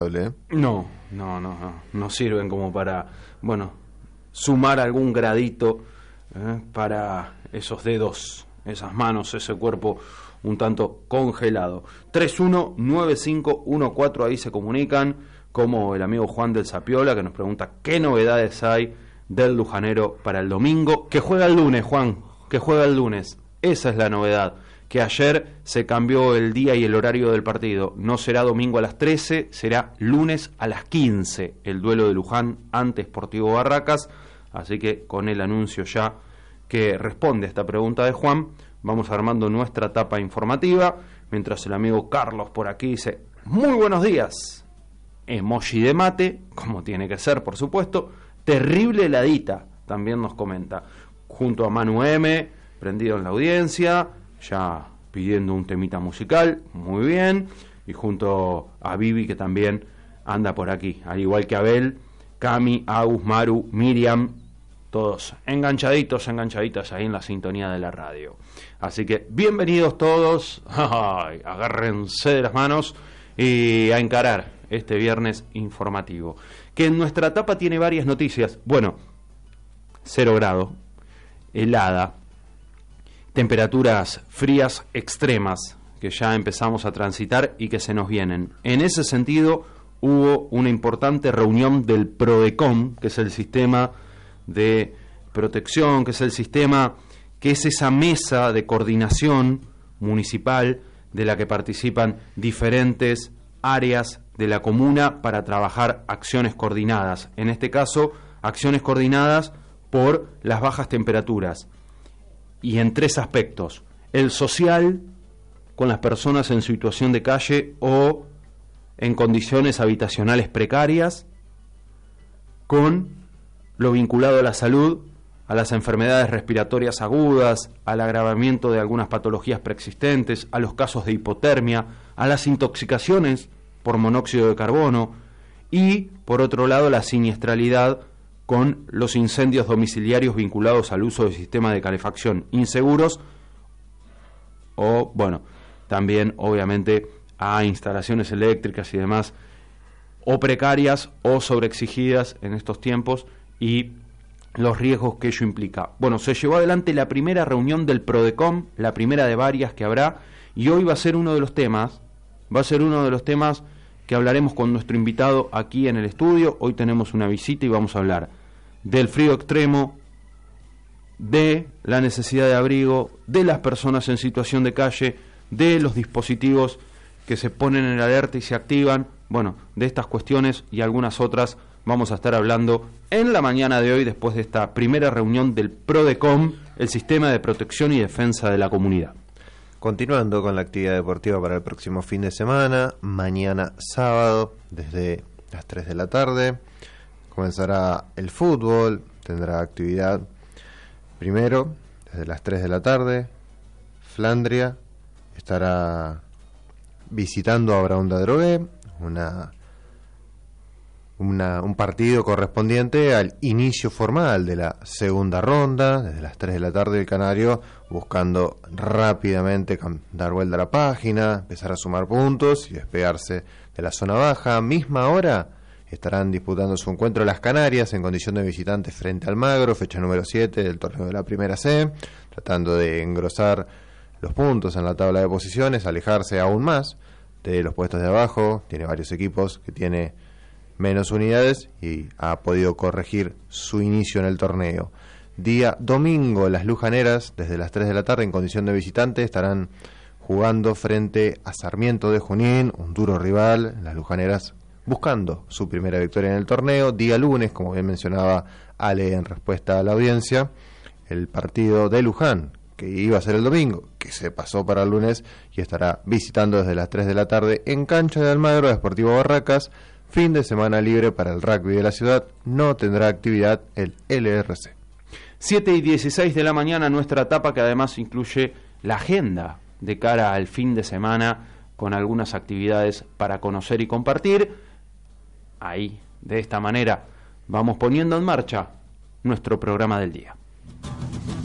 sol, ¿eh? No sirven como para, sumar algún gradito para esos dedos, esas manos, ese cuerpo un tanto congelado. 319514, ahí se comunican, como el amigo Juan del Zapiola, que nos pregunta qué novedades hay del Lujanero para el domingo, que juega el lunes, Juan, que juega el lunes. Esa es la novedad, que ayer se cambió el día y el horario del partido. No será domingo a las 13, será lunes a las 15, el duelo de Luján ante Sportivo Barracas. Así que con el anuncio ya que responde a esta pregunta de Juan, vamos armando nuestra tapa informativa, mientras el amigo Carlos por aquí dice: muy buenos días, emoji de mate, como tiene que ser, por supuesto. Terrible heladita, también nos comenta, junto a Manu M, prendido en la audiencia, ya pidiendo un temita musical, muy bien, y junto a Vivi, que también anda por aquí, al igual que Abel, Cami, Agus, Maru, Miriam, todos enganchaditas ahí en la sintonía de la radio. Así que bienvenidos todos, agárrense de las manos y a encarar este viernes informativo, que en nuestra etapa tiene varias noticias. 0 grado, helada, temperaturas frías extremas que ya empezamos a transitar y que se nos vienen. En ese sentido, hubo una importante reunión del PRODECOM, que es el sistema de protección, que es esa mesa de coordinación municipal de la que participan diferentes áreas de la comuna para trabajar acciones coordinadas. En este caso, acciones coordinadas por las bajas temperaturas. Y en 3 aspectos: el social, con las personas en situación de calle o en condiciones habitacionales precarias; con lo vinculado a la salud, a las enfermedades respiratorias agudas, al agravamiento de algunas patologías preexistentes, a los casos de hipotermia, a las intoxicaciones por monóxido de carbono, y por otro lado la siniestralidad con los incendios domiciliarios vinculados al uso de sistemas de calefacción inseguros o, también obviamente a instalaciones eléctricas y demás, o precarias o sobreexigidas en estos tiempos, y los riesgos que ello implica. Se llevó adelante la primera reunión del PRODECOM, la primera de varias que habrá, y hoy va a ser uno de los temas que hablaremos con nuestro invitado aquí en el estudio. Hoy tenemos una visita y vamos a hablar del frío extremo, de la necesidad de abrigo, de las personas en situación de calle, de los dispositivos que se ponen en alerta y se activan. De estas cuestiones y algunas otras vamos a estar hablando en la mañana de hoy, después de esta primera reunión del PRODECOM, el Sistema de Protección y Defensa de la Comunidad. Continuando con la actividad deportiva para el próximo fin de semana, mañana sábado, desde las 3 de la tarde, comenzará el fútbol, tendrá actividad primero, desde las 3 de la tarde, Flandria estará visitando a Brown de Adrogué, un partido correspondiente al inicio formal de la segunda ronda, desde las 3 de la tarde el Canario buscando rápidamente dar vuelta a la página, empezar a sumar puntos y despegarse de la zona baja. Misma hora estarán disputando su encuentro las Canarias en condición de visitantes frente al Magro, fecha número 7 del torneo de la Primera C, tratando de engrosar los puntos en la tabla de posiciones, alejarse aún más de los puestos de abajo. Tiene varios equipos que tiene menos unidades y ha podido corregir su inicio en el torneo. Día domingo, las Lujaneras, desde las 3 de la tarde en condición de visitante, estarán jugando frente a Sarmiento de Junín, un duro rival. Las Lujaneras buscando su primera victoria en el torneo. Día lunes, como bien mencionaba Ale en respuesta a la audiencia, el partido de Luján, que iba a ser el domingo, que se pasó para el lunes y estará visitando desde las 3 de la tarde en cancha de Almagro a Sportivo Barracas. Fin de semana libre para el rugby de la ciudad, no tendrá actividad el LRC. 7:16 de la mañana, nuestra etapa que además incluye la agenda de cara al fin de semana con algunas actividades para conocer y compartir. Ahí, de esta manera, vamos poniendo en marcha nuestro programa del día.